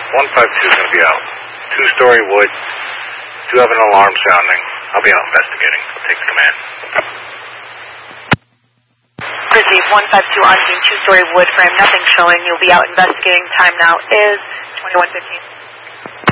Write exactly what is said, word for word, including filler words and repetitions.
one five two is going to be out. Two-story wood. Do have an alarm sounding. I'll be out investigating. I'll take the command. Receive one five two on scene, two-story wood frame, nothing showing. You'll be out investigating. Time now is twenty-one fifteen.